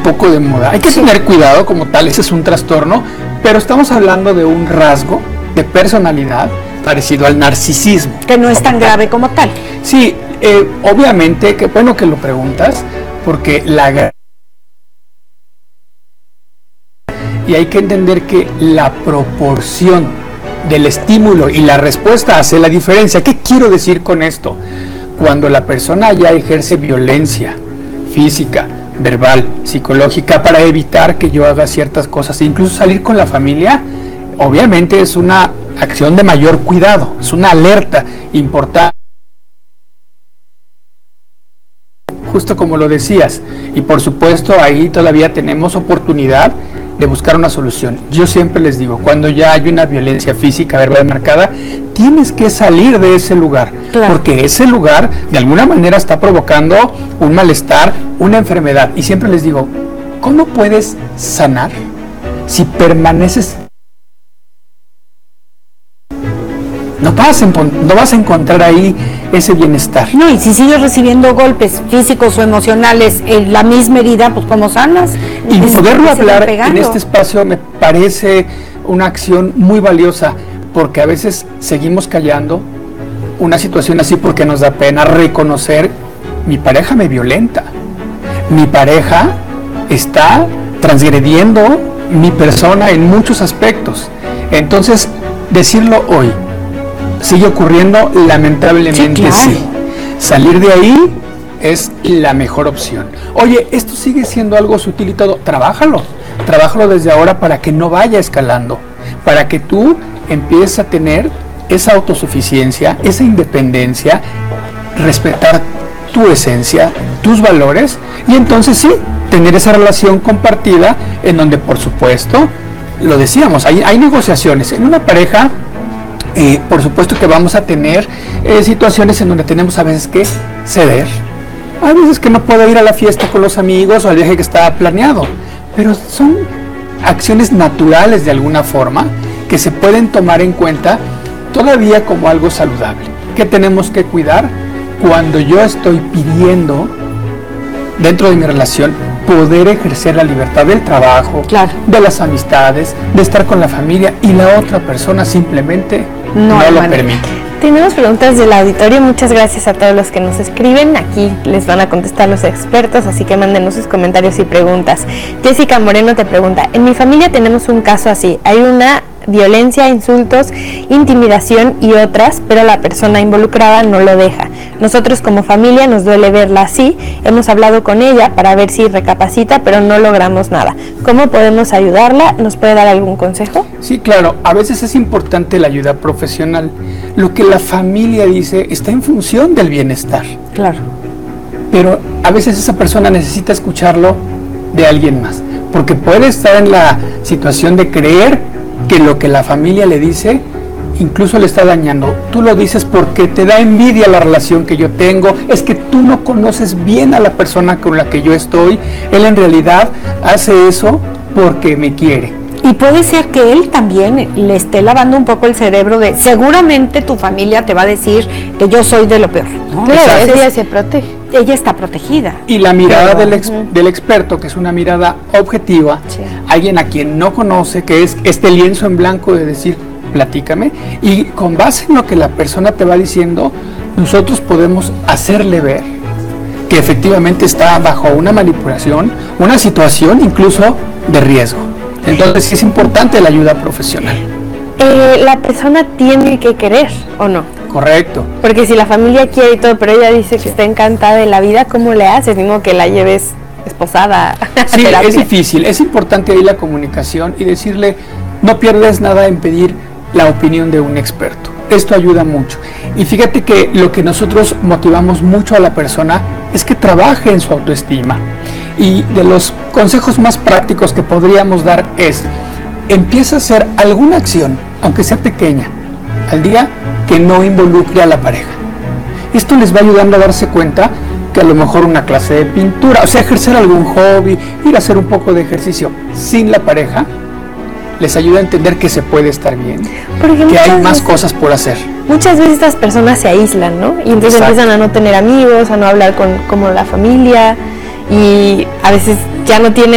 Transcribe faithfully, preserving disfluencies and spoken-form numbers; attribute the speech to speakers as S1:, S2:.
S1: poco de moda. Hay que sí. tener cuidado como tal, ese es un trastorno, pero estamos hablando de un rasgo de personalidad parecido al narcisismo.
S2: Que no es tan tal. grave como tal.
S1: Sí, eh, obviamente, que bueno que lo preguntas, porque la... Y hay que entender que la proporción del estímulo y la respuesta hace la diferencia. ¿Qué quiero decir con esto? Cuando la persona ya ejerce violencia física, verbal, psicológica, para evitar que yo haga ciertas cosas, incluso salir con la familia, obviamente es una acción de mayor cuidado, es una alerta importante. Justo como lo decías, y por supuesto ahí todavía tenemos oportunidad de buscar una solución. Yo siempre les digo, cuando ya hay una violencia física verbal marcada, tienes que salir de ese lugar, claro. porque ese lugar de alguna manera está provocando un malestar, una enfermedad. Y siempre les digo, ¿cómo puedes sanar si permaneces? No vas, a, no vas a encontrar ahí ese bienestar.
S2: No, y si sigues recibiendo golpes físicos o emocionales en la misma herida, pues ¿cómo sanas?
S1: Y es, poderlo hablar en este espacio me parece una acción muy valiosa, porque a veces seguimos callando una situación así porque nos da pena reconocer, mi pareja me violenta, mi pareja está transgrediendo mi persona en muchos aspectos. Entonces, decirlo hoy, sigue ocurriendo, lamentablemente sí, claro. sí. Salir de ahí es la mejor opción. Oye, esto sigue siendo algo sutil y todo, trabájalo, trabájalo desde ahora para que no vaya escalando, para que tú empieces a tener esa autosuficiencia, esa independencia, respetar tu esencia, tus valores, y entonces sí, tener esa relación compartida en donde, por supuesto, lo decíamos, hay, hay negociaciones. En una pareja, Eh, por supuesto que vamos a tener eh, situaciones en donde tenemos a veces que ceder, a veces que no puedo ir a la fiesta con los amigos o al viaje que estaba planeado, pero son acciones naturales de alguna forma que se pueden tomar en cuenta todavía como algo saludable, que tenemos que cuidar cuando yo estoy pidiendo dentro de mi relación poder ejercer la libertad del trabajo, claro. de las amistades, de estar con la familia, y la otra persona simplemente no, no lo permite.
S3: Tenemos preguntas del auditorio, muchas gracias a todos los que nos escriben, aquí les van a contestar los expertos, así que mándenos sus comentarios y preguntas. Jessica Moreno te pregunta, en mi familia tenemos un caso así, hay una violencia, insultos, intimidación y otras, pero la persona involucrada no lo deja. Nosotros como familia nos duele verla así, hemos hablado con ella para ver si recapacita, pero no logramos nada. ¿Cómo podemos ayudarla? ¿Nos puede dar algún consejo?
S1: Sí, claro, a veces es importante la ayuda profesional. Lo que la familia dice está en función del bienestar.
S2: Claro.
S1: Pero a veces esa persona necesita escucharlo de alguien más, porque puede estar en la situación de creer que lo que la familia le dice incluso le está dañando. Tú lo dices porque te da envidia la relación que yo tengo, es que tú no conoces bien a la persona con la que yo estoy, él en realidad hace eso porque me quiere.
S2: Y puede ser que él también le esté lavando un poco el cerebro de, seguramente tu familia te va a decir que yo soy de lo peor, ¿no?
S3: Claro, ella se protege.
S2: Ella está protegida.
S1: Y la mirada Pero, del, ex, uh-huh. del experto, que es una mirada objetiva, sí. alguien a quien no conoce, que es este lienzo en blanco de decir, platícame, y con base en lo que la persona te va diciendo, nosotros podemos hacerle ver que efectivamente está bajo una manipulación, una situación incluso de riesgo. Entonces sí es importante la ayuda profesional.
S3: Eh, la persona tiene que querer, ¿o no?
S1: Correcto.
S3: Porque si la familia quiere y todo, pero ella dice que está encantada de la vida, ¿cómo le haces? Digo que la lleves esposada.
S1: Sí, es difícil. Es importante ahí la comunicación y decirle, no pierdes nada en pedir la opinión de un experto. Esto ayuda mucho. Y fíjate que lo que nosotros motivamos mucho a la persona es que trabaje en su autoestima. Y de los consejos más prácticos que podríamos dar es, empieza a hacer alguna acción, aunque sea pequeña, al día, que no involucre a la pareja. Esto les va ayudando a darse cuenta que a lo mejor una clase de pintura, o sea, ejercer algún hobby, ir a hacer un poco de ejercicio sin la pareja, les ayuda a entender que se puede estar bien, que hay más veces, cosas por hacer.
S3: Muchas veces estas personas se aíslan, ¿no? Y entonces Exacto. empiezan a no tener amigos, a no hablar con como la familia, y a veces ya no tienen